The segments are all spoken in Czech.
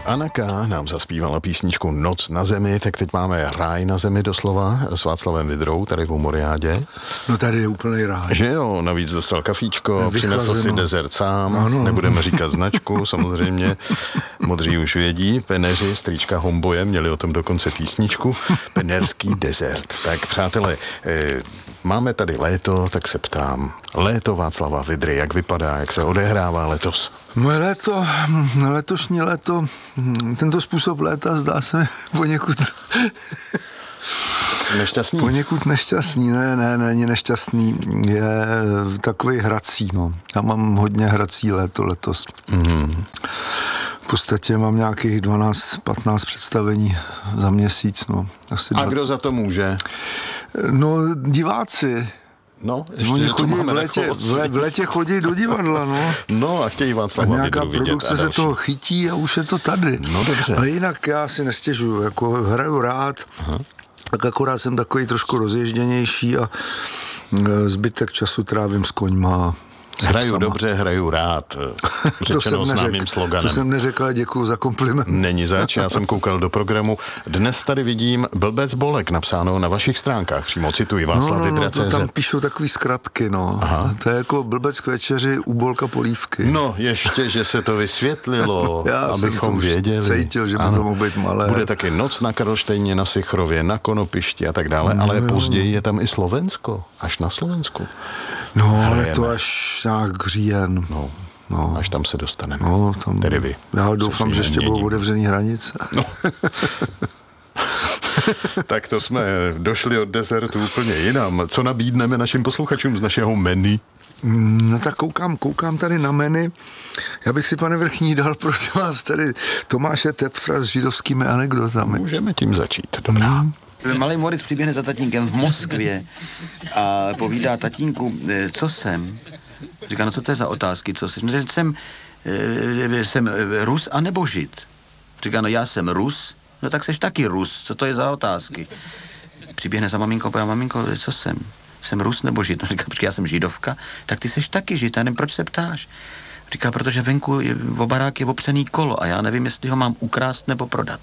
Anna K. nám zaspívala písničku Noc na zemi, tak teď máme ráj na zemi doslova s Václavem Vydrou tady v Humoriádě. No tady je úplný ráj. Že jo, navíc dostal kafíčko, přinesl si dezert sám, ano. Nebudeme říkat značku, samozřejmě, modří už vědí, peneři, strýčka Homboje, měli o tom dokonce písničku, penerský dezert. Tak přátelé, máme tady léto, tak se ptám, léto Václava Vydry, jak vypadá, jak se odehrává letos? Moje letošní léto, tento způsob léta zdá se poněkud... Nešťastný? Poněkud nešťastný, ne, není nešťastný, je takovej hrací, no. Já mám hodně hrací léto letos. Mm-hmm. V podstatě mám nějakých 12-15 představení za měsíc, no. Asi a kdo za to může? No, diváci. No, oni chodí v létě chodí do divadla, no. No a chtějí Václava Vydru vidět. Nějaká produkce se toho chytí a už je to tady. No dobře. Ale jinak já si nestěžuju, jako hraju rád, tak akorát jsem takový trošku rozježděnější a zbytek času trávím s koňma. Hraju dobře, hraju rád. Řečeno známým sloganem. To jsem neřekl, ale děkuju za kompliment. Není zač, já jsem koukal do programu. Dnes tady vidím Blbec Bolek napsáno na vašich stránkách. Přímo cituji Václav Vydra.cz. No, tam píšou takový zkratky, no. Aha. To je jako Blbec k večeři u Bolka polívky. No, ještě, že se to vysvětlilo, abychom věděli. Cítil, že by to mohlo být malé. Bude taky Noc na Karlštejně, na Sichrově, na Konopišti a tak dále, ale později je tam i Slovensko, až na Slovensku. No, ale to až nějak říjen. No, až tam se dostaneme. No, tam, tedy vy. Já doufám, že ještě budou otevřený hranice. No. Tak to jsme došli od dezertu úplně jinam. Co nabídneme našim posluchačům z našeho menu? No tak koukám tady na menu. Já bych si, pane Vrchní, dal, prosím vás, tady Tomáše Tepfra s židovskými anekdotami. Můžeme tím začít, dobrá. Malý Moritz přiběhne za tatínkem v Moskvě a povídá tatínku, co jsem? Říká, no co to je za otázky, co jsi? No, jsem Rus a nebo Žid? Říká, no já jsem Rus, no tak seš taky Rus, co to je za otázky? Přiběhne za maminkou, a maminko, co jsem? Jsem Rus nebo Žid? No, říká, počkej, já jsem Židovka, tak ty seš taky Žid, já nevím, proč se ptáš? Říká, protože venku v barák je opřený kolo a já nevím, jestli ho mám ukrást nebo prodat.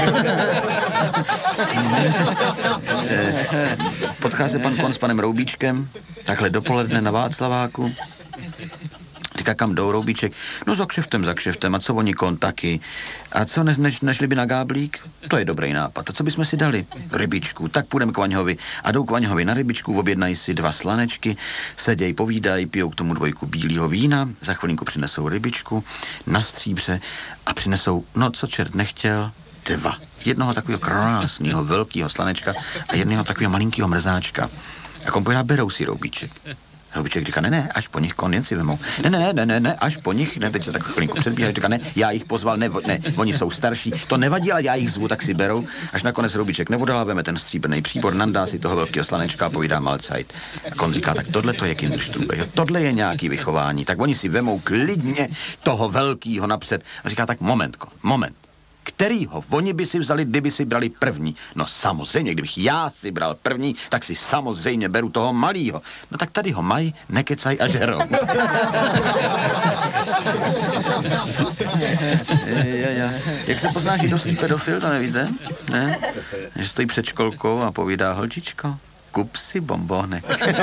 Potká se pan Kon s panem Roubíčkem, takhle dopoledne na Václaváku. Říká, kam jdou, Roubíček? No za kšeftem, a co oni Kon taky? A co, nešli by na Gáblík? To je dobrý nápad. A co bychom si dali? Rybičku. Tak půjdeme k Vaňhovi. A jdou k Vaňhovi na rybičku, objednají si 2 slanečky, seděj, povídají, pijou k tomu 2 bílého vína, za chvilinku přinesou rybičku na stříbře a přinesou, no co čert nechtěl, 2. Jednoho takového krásného, velkého slanečka a jednoho takového malinkého mrzáčka. A kompojídá, berou si Roubíček. Roubíček říká, ne, až po nich, Kon, jen si vemou. Ne, až po nich, ne, teď se tak chvilinku předbíhají, říká, ne, já jich pozval, ne, oni jsou starší, to nevadí, ale já jich zvu, tak si berou, až nakonec Roubíček neodolá, veme ten stříbrný příbor, nandá si toho velkého slanečka a povídá Malcajt. A Kon říká, tak tohle to je Kinderstube, tohle je nějaký vychování, tak oni si vemou klidně toho velkýho napřed. A říká, tak moment. Kterýho oni by si vzali, kdyby si brali první? No samozřejmě, kdybych já si bral první, tak si samozřejmě beru toho malýho. No tak tady ho mají, nekecaj a žerou. Jak se pozná židovský pedofil, to nevíte? Ne? Že stojí před školkou a povídá, holčičko, kup si bombonek.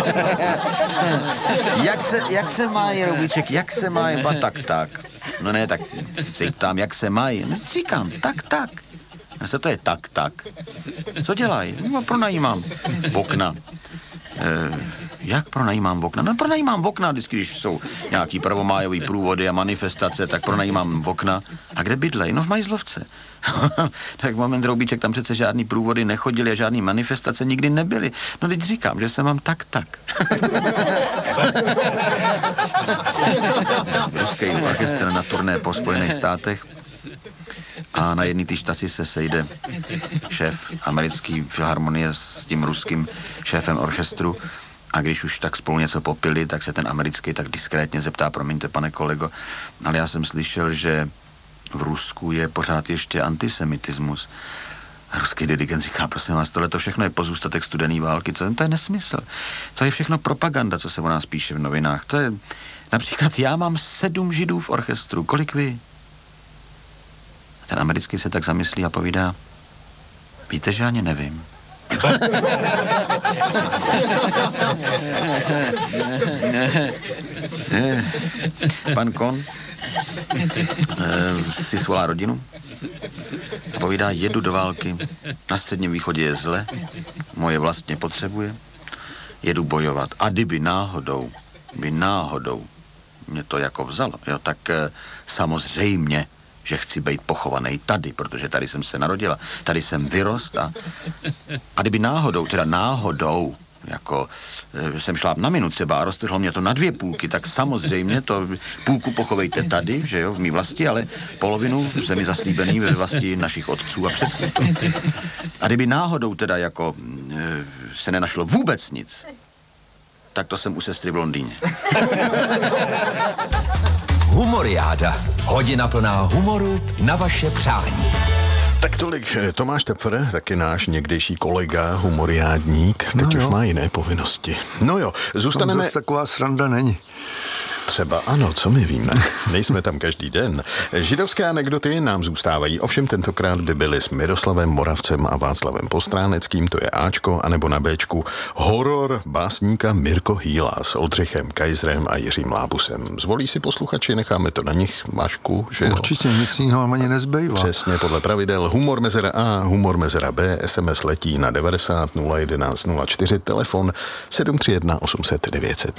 Jak se mají, Roubíček, jak se mají? Tak. No ne, tak si ptám, jak se mají. No, říkám, tak. A co to je tak? Co dělají? No, pronajímám okna. Jak pronajímám okna? No, pronajímám okna, vždycky, když jsou nějaký prvomájový průvody a manifestace, tak pronajímám okna. A kde bydlej? No v Majzlovce. Tak moment, Roubíček, tam přece žádný průvody nechodily a žádný manifestace nikdy nebyly. No teď říkám, že se mám tak. Ruský orchestr na turné po Spojených státech a na jedné té štaci se sejde šéf americké filharmonie s tím ruským šéfem orchestru a když už tak spolu něco popili, tak se ten americký tak diskrétně zeptá, promiňte, pane kolego, ale já jsem slyšel, že v Rusku je pořád ještě antisemitismus. Ruský dirigent říká, prosím vás, tohle to všechno je pozůstatek studené války, to je nesmysl. To je všechno propaganda, co se o nás píše v novinách. To je, například já mám 7 židů v orchestru, kolik vy? Ten americký se tak zamyslí a povídá, víte, že ani nevím. Pan Kon si svolá rodinu a povídá, jedu do války, na Středním východě je zle, moje vlastně potřebuje, jedu bojovat. A kdyby náhodou mě to jako vzalo, jo, tak samozřejmě, že chci být pochovaný tady, protože tady jsem se narodila, tady jsem vyrost a kdyby náhodou, jako jsem šla na minu třeba a roztrhlo mě to na 2 půlky, tak samozřejmě to půlku pochovejte tady, že jo, v mý vlasti, ale polovinu zemi zaslíbený ve vlasti našich otců a předků. A kdyby náhodou teda jako se nenašlo vůbec nic, tak to jsem u sestry v Londýně. Humoriáda. Hodina plná humoru na vaše přání. Tak tolik Tomáš Tepfer, taky náš někdejší kolega, humoriádník, teď už má jiné povinnosti. No jo, zůstaneme... Tam zase taková sranda není. Třeba ano, co my víme. Nejsme tam každý den. Židovské anekdoty nám zůstávají, ovšem tentokrát by byly s Miroslavem Moravcem a Václavem Postráneckým, to je Ačko, anebo na Bčku horor básníka Mirko Hýla s Oldřichem Kajzrem a Jiřím Lábusem. Zvolí si posluchači, necháme to na nich, Mášku, že jo? Určitě, nic jiného ani nezbývá. Přesně, podle pravidel humor mezera A, humor mezera B, SMS letí na 90 011 04, telefon 731 800 900.